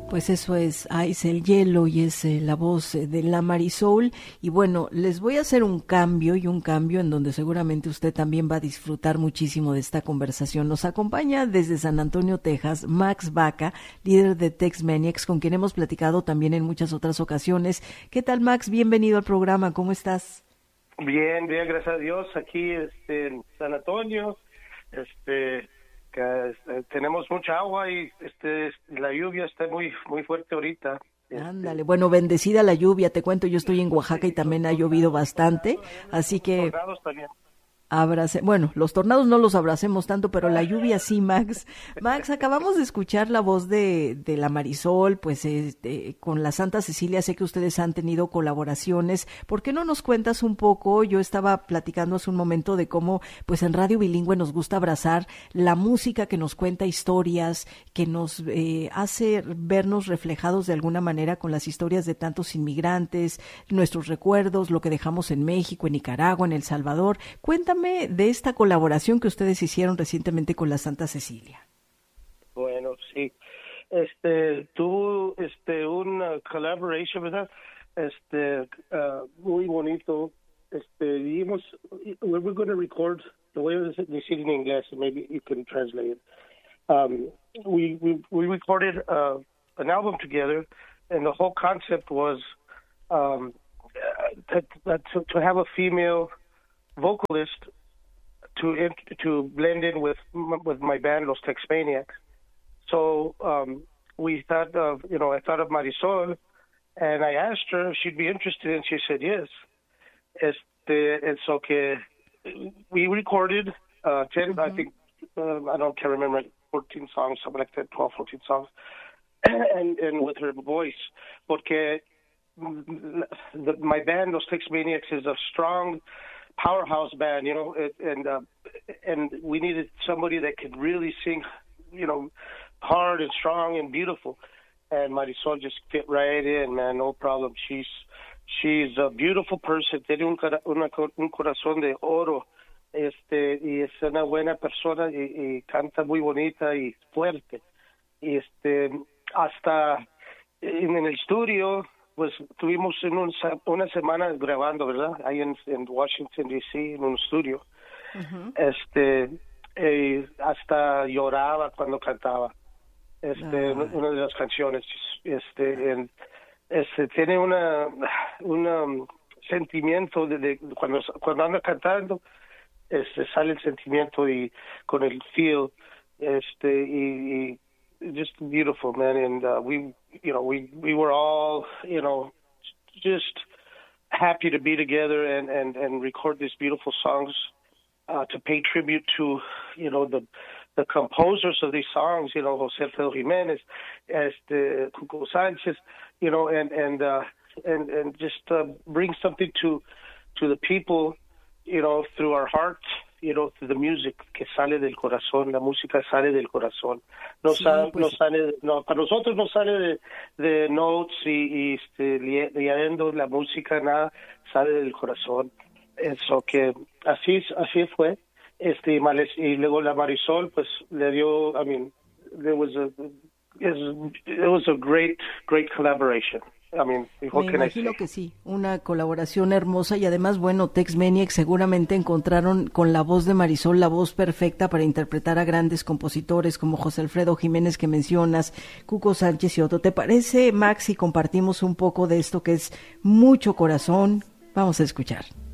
Pues eso es Ice el Hielo y es la voz de la Marisol. Y bueno, les voy a hacer un cambio en donde seguramente usted también va a disfrutar muchísimo de esta conversación. Nos acompaña desde San Antonio, Texas, Max Baca, líder de Tex Maniacs, con quien hemos platicado también en muchas otras ocasiones. ¿Qué tal, Max? Bienvenido al programa. ¿Cómo estás? Bien, gracias a Dios. Aquí en San Antonio, tenemos mucha agua y la lluvia está muy fuerte ahorita. Ándale, bueno, bendecida la lluvia, te cuento, yo estoy en Oaxaca y también ha llovido bastante, así que bueno, los tornados no los abracemos tanto, pero la lluvia sí, Max. Max, acabamos de escuchar la voz de la Marisol, pues con la Santa Cecilia sé que ustedes han tenido colaboraciones. ¿Por qué no nos cuentas un poco? Yo estaba platicando hace un momento de cómo, pues en Radio Bilingüe nos gusta abrazar la música que nos cuenta historias, que nos hace vernos reflejados de alguna manera con las historias de tantos inmigrantes, nuestros recuerdos, lo que dejamos en México, en Nicaragua, en El Salvador. Cuéntame de esta colaboración que ustedes hicieron recientemente con la Santa Cecilia. Bueno, sí. Tuvo una collaboration, ¿verdad? Muy bonito. Dijimos, we're going to record, the way I decir en inglés, maybe you can translate it. We recorded an album together, and the whole concept was to have a female vocalist to blend in with my band, Los Tex Maniacs. So we thought of, I thought of Marisol, and I asked her if she'd be interested, and she said yes. And so we recorded 10, I think, can't remember, 14 songs, something like that, 12, 14 songs, and with her voice, porque my band, Los Tex Maniacs, is a strong powerhouse band, and we needed somebody that could really sing, hard and strong and beautiful. And Marisol just fit right in, man, no problem. She's a beautiful person, tiene un corazón de oro, y es una buena persona y canta muy bonita y fuerte. Y hasta en el estudio, pues tuvimos una semana grabando, ¿verdad? Ahí en Washington, D.C., en un estudio. Uh-huh. Hasta lloraba cuando cantaba una de las canciones. Tiene un sentimiento de cuando anda cantando, sale el sentimiento y con el feel, y just beautiful, man. And we were all, just happy to be together and record these beautiful songs, to pay tribute to, the composers of these songs, José Alfredo Jiménez, Cuco Sánchez, and just bring something to the people, through our hearts, through the music que sale del corazón, la música sale del corazón. Para nosotros no sale de notes y leyendo la música, nada, sale del corazón. Eso que así fue. Y luego la Marisol, pues le dio, it was a great collaboration. Me imagino que sí, una colaboración hermosa y además, bueno, Tex Maniacs seguramente encontraron con la voz de Marisol la voz perfecta para interpretar a grandes compositores como José Alfredo Jiménez que mencionas, Cuco Sánchez y otro. ¿Te parece, Max, si compartimos un poco de esto que es mucho corazón? Vamos a escuchar.